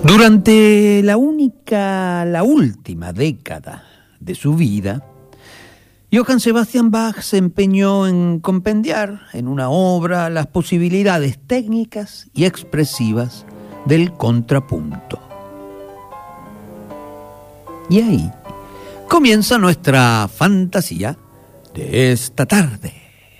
Durante la última década de su vida, Johann Sebastian Bach se empeñó en compendiar en una obra las posibilidades técnicas y expresivas del contrapunto. Y ahí comienza nuestra fantasía de esta tarde.